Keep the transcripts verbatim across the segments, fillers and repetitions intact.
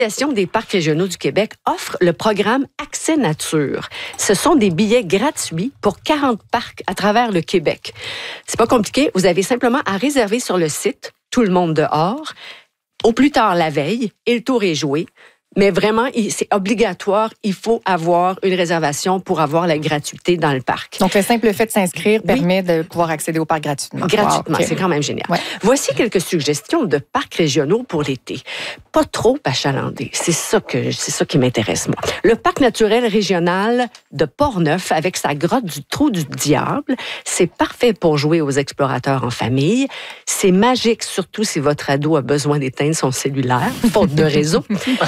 L'Association des parcs régionaux du Québec offre le programme Accès Nature. Ce sont des billets gratuits pour quarante parcs à travers le Québec. C'est pas compliqué, vous avez simplement à réserver sur le site Tout le monde dehors, au plus tard la veille, et le tour est joué. Mais vraiment, c'est obligatoire. Il faut avoir une réservation pour avoir la gratuité dans le parc. Donc, le simple fait de s'inscrire oui. permet de pouvoir accéder au parc gratuitement. Gratuitement, wow, okay. C'est quand même génial. Ouais. Voici quelques suggestions de parcs régionaux pour l'été. Pas trop achalandés. C'est ça que c'est ça qui m'intéresse, moi. Le parc naturel régional de Portneuf, avec sa grotte du Trou du Diable, c'est parfait pour jouer aux explorateurs en famille. C'est magique, surtout si votre ado a besoin d'éteindre son cellulaire, faute de réseau.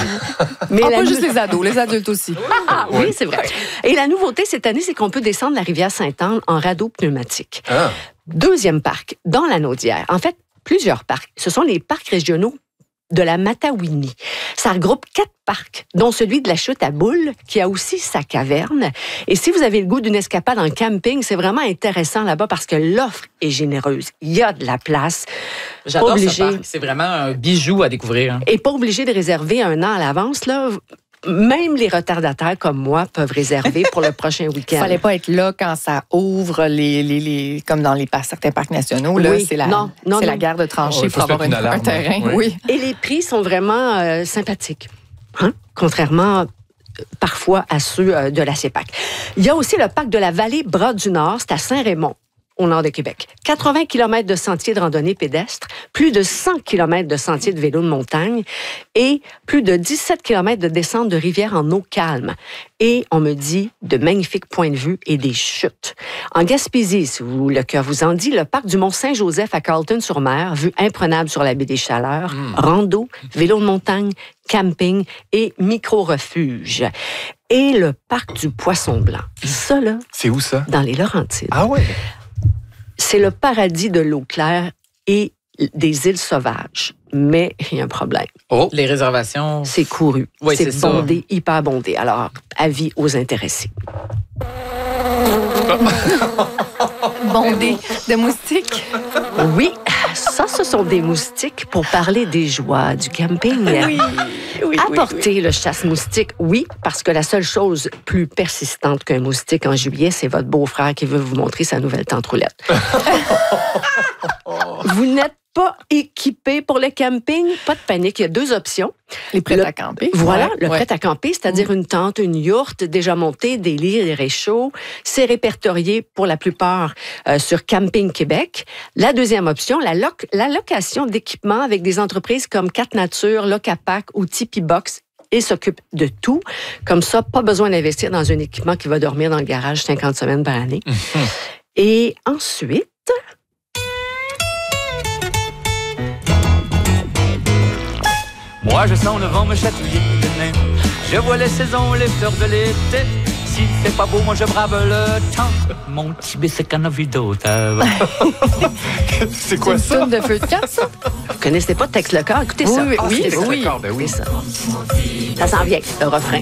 Mais ah, pas juste les ados, les adultes aussi. Ah, oui, c'est vrai. Et la nouveauté cette année, c'est qu'on peut descendre la rivière Sainte-Anne en radeau pneumatique. Ah. Deuxième parc, dans la Naudière. En fait, plusieurs parcs. Ce sont les parcs régionaux de la Matawini. Ça regroupe quatre parcs, dont celui de la Chute à Boules, qui a aussi sa caverne. Et si vous avez le goût d'une escapade en camping, c'est vraiment intéressant là-bas parce que l'offre est généreuse. Il y a de la place. J'adore ce parc. C'est vraiment un bijou à découvrir. Et pas obligé de réserver un an à l'avance, là. Même les retardataires comme moi peuvent réserver pour le prochain week-end. Il fallait pas être là quand ça ouvre, les, les, les, comme dans les, certains parcs nationaux. Là, oui, c'est la, non, non, c'est non. la guerre de tranchées oh, pour avoir une, une alarme, un terrain. Oui. Oui. Et les prix sont vraiment euh, sympathiques, hein? Contrairement euh, parfois à ceux euh, de la CEPAC. Il y a aussi le parc de la Vallée Bras-du-Nord, c'est à Saint-Raymond, au nord de Québec. quatre-vingts kilomètres de sentiers de randonnée pédestre, plus de cent kilomètres de sentiers de vélo de montagne et plus de dix-sept kilomètres de descente de rivière en eau calme. Et on me dit de magnifiques points de vue et des chutes. En Gaspésie, si vous, le cœur vous en dit, le parc du Mont-Saint-Joseph à Carleton-sur-Mer, vue imprenable sur la baie des Chaleurs, mmh. rando, vélo de montagne, camping et micro-refuge. Et le parc du Poisson-Blanc. Ça, là... C'est où, ça? Dans les Laurentides. Ah ouais? C'est le paradis de l'eau claire et des îles sauvages. Mais il y a un problème. Oh, les réservations... C'est couru. Oui, c'est, c'est bondé, ça. hyper bondé. Alors, avis aux intéressés. Bondé de moustiques? Oui, ça, ce sont des moustiques pour parler des joies du camping. Oui, oui, Apporter oui, oui. le chasse-moustique, oui, parce que la seule chose plus persistante qu'un moustique en juillet, c'est votre beau-frère qui veut vous montrer sa nouvelle tente roulette. Vous n'êtes pas équipé pour le camping, pas de panique. Il y a deux options. Les prêts le, à camper. Voilà, ouais, le ouais. prêt à camper, c'est-à-dire mmh. une tente, une yourte déjà montée, des lits, des réchauds. C'est répertorié pour la plupart euh, sur Camping Québec. La deuxième option, la, loc- la location d'équipements avec des entreprises comme Quatre Nature, Locapac ou Tipeee Box. Et s'occupe de tout. Comme ça, pas besoin d'investir dans un équipement qui va dormir dans le garage cinquante semaines par année. Mmh. Et ensuite... Moi, je sens le vent me chatouiller le nez. Je vois les saisons, les fleurs de l'été. S'il fait pas beau, moi, je brave le temps. Mon petit bicycle en a vu d'autres. C'est quoi c'est ça? Une de feu de camp, ça? Vous connaissez pas Tex le corps? Écoutez oui, ça. Oui, oh, oui, oui, oui. ça. Ben oui. Ça. Ça s'en vient, le refrain.